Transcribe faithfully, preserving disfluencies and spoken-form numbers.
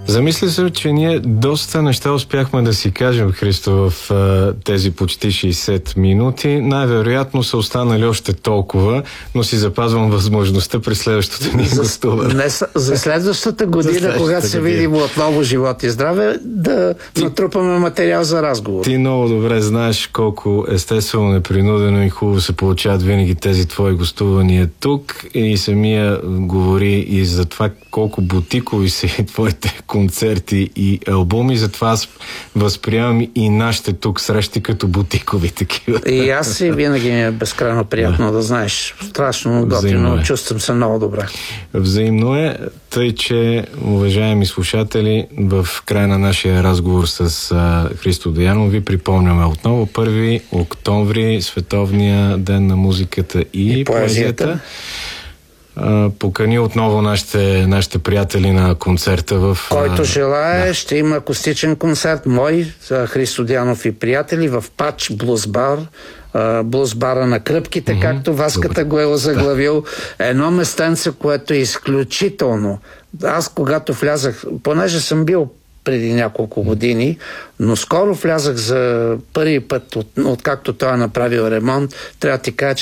Замисля се, че ние доста неща успяхме да си кажем, Христо, в а, тези почти шейсет минути. Най-вероятно са останали още толкова, но си запазвам възможността при следващото ни гостуване. За следващата година, за следващата когато се видим отново живот и здраве, да ти, натрупаме материал за разговор. Ти много добре знаеш колко естествено, непринудено и хубаво се получават винаги тези твои гостувания тук, и самия говори и за това колко бутикови са и твоите концерти и албуми, затова аз възприемам и нашите тук срещи като бутикови такива. И аз си винаги ми е безкрайно приятно, да, да знаеш. Страшно готино, чувствам се много добре. Взаимно е, тъй че, уважаеми слушатели, в края на нашия разговор с а, Христо Деянов ви припомняме отново първи октомври, Световния ден на музиката и, и поезията. поезията. Покани отново нашите, нашите приятели на концерта в... Който желае, да. Ще има акустичен концерт мой, Христо Деянов и приятели в Пач Блуз Бар, Блуз бара на кръпките, mm-hmm. както Васката го е заглавил. Едно местенце, което е изключително. Аз когато влязах, понеже съм бил преди няколко години, но скоро влязах за първи път, от, откакто той е направил ремонт, трябва да ти кажа, че